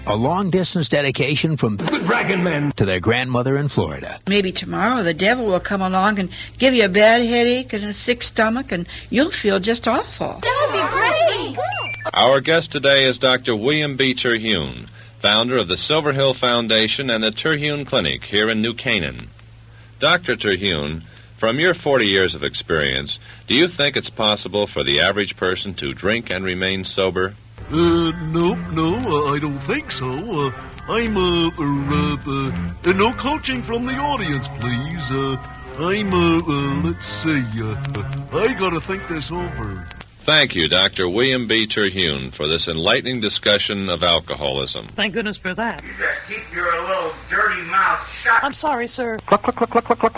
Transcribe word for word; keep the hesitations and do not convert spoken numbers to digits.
A long-distance dedication from the Dragon Men to their grandmother in Florida. Maybe tomorrow the devil will come along and give you a bad headache and a sick stomach, and you'll feel just awful. That would be great! Our guest today is Doctor William B. Terhune, founder of the Silver Hill Foundation and the Terhune Clinic here in New Canaan. Doctor Terhune, from your forty years of experience, do you think it's possible for the average person to drink and remain sober? Uh, no, no, uh, I don't think so. Uh, I'm, uh, uh, uh, uh, no coaching from the audience, please. Uh, I'm, uh, uh, let's see, uh, I gotta think this over. Thank you, Doctor William B. Terhune, for this enlightening discussion of alcoholism. Thank goodness for that. You just keep your little dirty mouth shut. I'm sorry, sir.